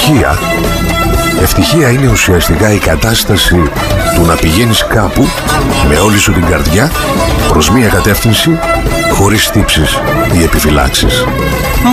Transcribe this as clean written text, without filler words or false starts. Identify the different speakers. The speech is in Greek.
Speaker 1: ευτυχία. Ευτυχία είναι ουσιαστικά η κατάσταση του να πηγαίνεις κάπου με όλη σου την καρδιά προς μία κατεύθυνση, χωρίς τύψεις ή επιφυλάξεις.